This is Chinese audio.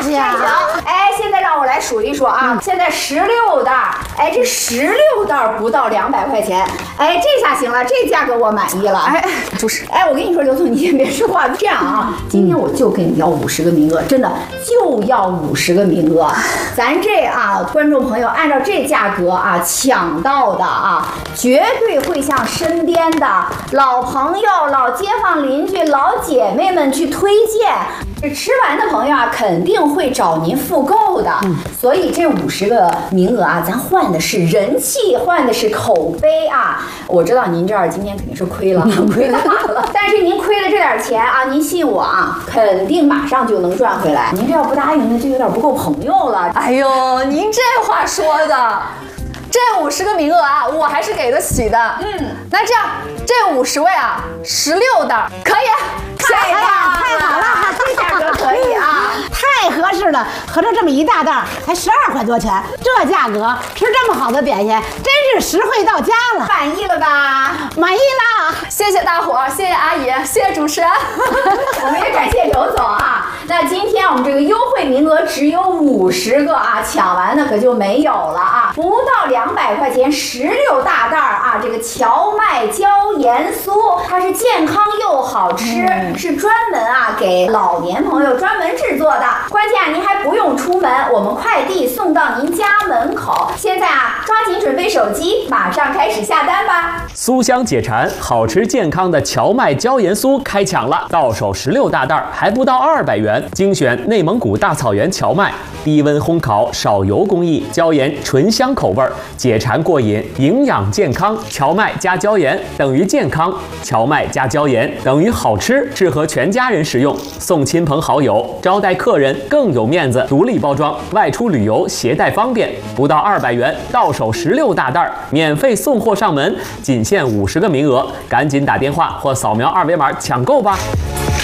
去啊！ 哎，现在让我来数一数啊，现在16袋，哎，这16袋不到200块钱，哎，这下行了，这价格我满意了。 哎，就是， 哎，我跟你说，刘总，你先别说话，这样啊，今天我就跟你要50个名额，真的就要50个名额。咱这啊，观众朋友按照这价格啊抢到的啊，绝对会向身边的老朋友、老街坊邻居、老姐妹们去推荐。这吃完的朋友啊，肯定会找您复购的。所以这50个名额啊，咱换的是人气，换的是口碑啊。我知道您这儿今天肯定是亏了，亏大了。但是您亏了这点钱啊，您信我啊，肯定马上就能赚回来。您这要不答应，那就有点不够朋友了。 哎呦，您这话说的。这50个名额啊，我还是给得起的。那这样，这50位啊，16袋可以。 太好了，这价格可以啊， 太合适了。合着这么一大袋才12块多钱，这价格吃这么好的点心，真是实惠到家了。 满意了吧？ 满意了。 谢谢大伙儿，谢谢阿姨，谢谢主持人。 我们也感谢刘总啊。那今天我们这个优惠名额只有50个啊，抢完的可就没有了啊。不到200块钱，16大袋啊，这个荞麦椒盐酥，它是健康又好吃，是专门啊给老年朋友专门制作的。关键啊，您还不用出门，我们快递送到您家门口。现在啊，抓紧准备手机，马上开始下单吧。 酥香解馋，好吃健康的荞麦椒盐酥开抢了，到手16大袋，还不到200元。精选内蒙古大草原荞麦，低温烘烤，少油工艺，椒盐醇香口味，解馋过瘾，营养健康。荞麦加椒盐等于健康，荞麦加椒盐等于好吃，适合全家人食用，送亲朋好友，招待客人更有面子。独立包装，外出旅游携带方便，不到200元，到手16大袋，免费送货上门，仅限50个名额，赶紧打电话或扫描2维码抢购吧。